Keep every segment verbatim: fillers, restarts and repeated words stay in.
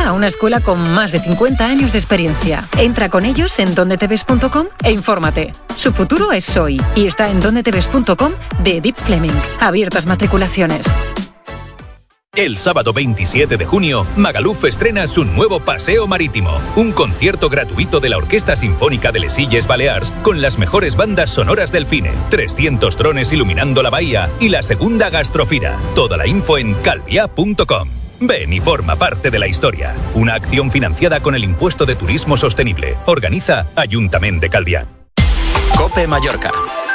a una escuela con más de cincuenta años de experiencia. Entra con ellos en donde te ves punto com e infórmate. Su futuro es hoy y está en donde te ves punto com de Deep Fleming. Abiertas matriculaciones. El sábado veintisiete de junio, Magaluf estrena su nuevo Paseo Marítimo, un concierto gratuito de la Orquesta Sinfónica de Les Illes Balears con las mejores bandas sonoras del cine, trescientos drones iluminando la bahía y la segunda gastrofira. Toda la info en calvia punto com. Ven y forma parte de la historia. Una acción financiada con el Impuesto de Turismo Sostenible. Organiza Ayuntamiento de Calviá. COPE Mallorca.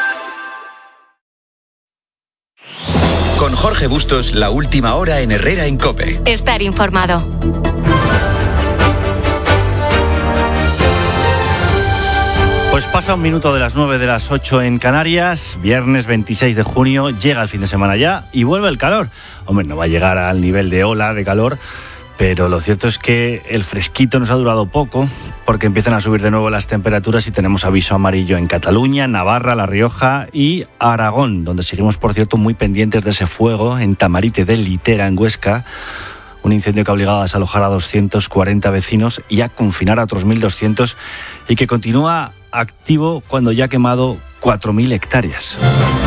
Con Jorge Bustos, la última hora en Herrera en COPE. Estar informado. Pues pasa un minuto de las nueve de las ocho en Canarias, viernes veintiséis de junio, llega el fin de semana ya y vuelve el calor. Hombre, no va a llegar al nivel de ola de calor, pero lo cierto es que el fresquito nos ha durado poco porque empiezan a subir de nuevo las temperaturas y tenemos aviso amarillo en Cataluña, Navarra, La Rioja y Aragón, donde seguimos, por cierto, muy pendientes de ese fuego en Tamarite de Litera, en Huesca. Un incendio que ha obligado a desalojar a doscientos cuarenta vecinos y a confinar a otros mil doscientos y que continúa activo cuando ya ha quemado cuatro mil hectáreas.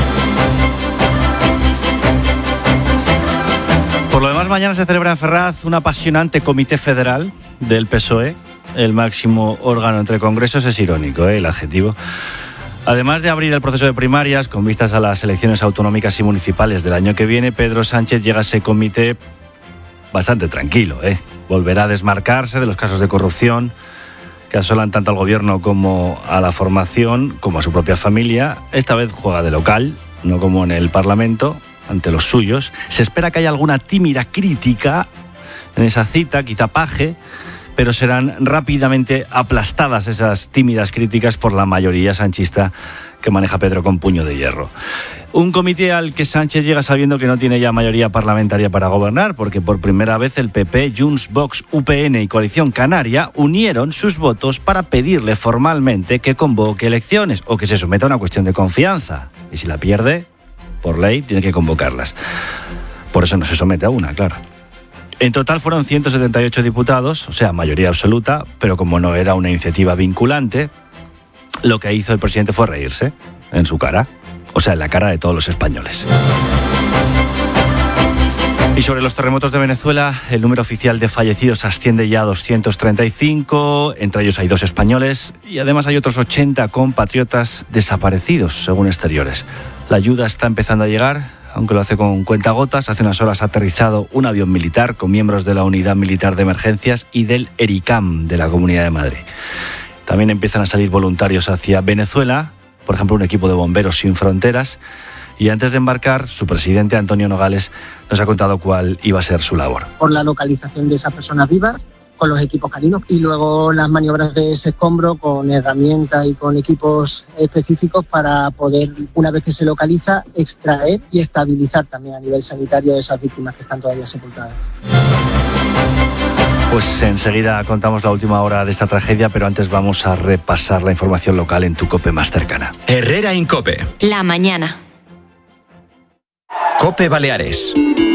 Por lo demás, mañana se celebra en Ferraz un apasionante comité federal del P S O E. El máximo órgano entre congresos, es irónico, ¿eh? El adjetivo. Además de abrir el proceso de primarias con vistas a las elecciones autonómicas y municipales del año que viene, Pedro Sánchez llega a ese comité bastante tranquilo, ¿eh? Volverá a desmarcarse de los casos de corrupción que asolan tanto al gobierno como a la formación, como a su propia familia. Esta vez juega de local, no como en el Parlamento, ante los suyos. Se espera que haya alguna tímida crítica en esa cita, quizá paje, pero serán rápidamente aplastadas esas tímidas críticas por la mayoría sanchista que maneja Pedro con puño de hierro. Un comité al que Sánchez llega sabiendo que no tiene ya mayoría parlamentaria para gobernar, porque por primera vez el P P, Junts, Vox, U P N y Coalición Canaria unieron sus votos para pedirle formalmente que convoque elecciones o que se someta a una cuestión de confianza. Y si la pierde, por ley, tiene que convocarlas. Por eso no se somete a una, claro. En total fueron ciento setenta y ocho diputados, o sea, mayoría absoluta, pero como no era una iniciativa vinculante, lo que hizo el presidente fue reírse en su cara, o sea, en la cara de todos los españoles. Y sobre los terremotos de Venezuela, el número oficial de fallecidos asciende ya a doscientos treinta y cinco, entre ellos hay dos españoles y además hay otros ochenta compatriotas desaparecidos, según exteriores. La ayuda está empezando a llegar, aunque lo hace con cuentagotas. Hace unas horas ha aterrizado un avión militar con miembros de la Unidad Militar de Emergencias y del ERICAM de la Comunidad de Madrid. También empiezan a salir voluntarios hacia Venezuela, por ejemplo, un equipo de bomberos sin fronteras. Y antes de embarcar, su presidente, Antonio Nogales, nos ha contado cuál iba a ser su labor. Por la localización de esas personas vivas, con los equipos caninos, y luego las maniobras de ese escombro con herramientas y con equipos específicos para poder, una vez que se localiza, extraer y estabilizar también a nivel sanitario a esas víctimas que están todavía sepultadas. Pues enseguida contamos la última hora de esta tragedia, pero antes vamos a repasar la información local en tu COPE más cercana. Herrera en COPE. La mañana. COPE Baleares.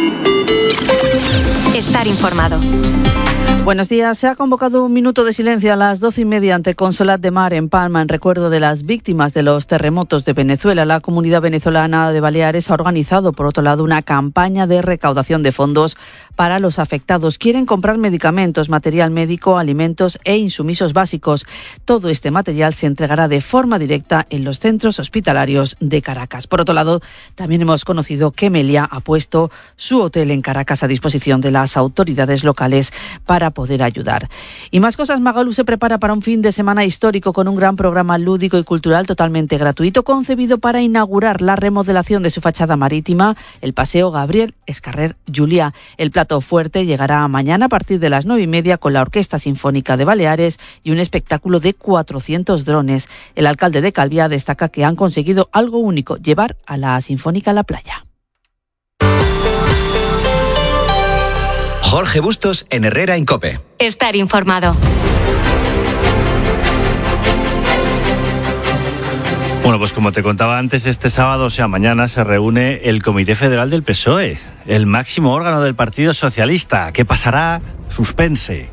Estar informado. Buenos días. Se ha convocado un minuto de silencio a las doce y media ante Consolat de Mar en Palma en recuerdo de las víctimas de los terremotos de Venezuela. La comunidad venezolana de Baleares ha organizado, por otro lado, una campaña de recaudación de fondos para los afectados. Quieren comprar medicamentos, material médico, alimentos e insumisos básicos. Todo este material se entregará de forma directa en los centros hospitalarios de Caracas. Por otro lado, también hemos conocido que Meliá ha puesto su hotel en Caracas a disposición de las autoridades locales para poder ayudar. Y más cosas. Magaluf se prepara para un fin de semana histórico con un gran programa lúdico y cultural totalmente gratuito, concebido para inaugurar la remodelación de su fachada marítima, el Paseo Gabriel Escarrer Juliá. El plato fuerte llegará mañana a partir de las nueve y media con la Orquesta Sinfónica de Baleares y un espectáculo de cuatrocientos drones. El alcalde de Calviá destaca que han conseguido algo único: llevar a la Sinfónica a la playa. Jorge Bustos en Herrera en COPE. Estar informado. Bueno, pues como te contaba antes, este sábado, o sea, mañana, se reúne el Comité Federal del P S O E, el máximo órgano del Partido Socialista. ¿Qué pasará? Suspense.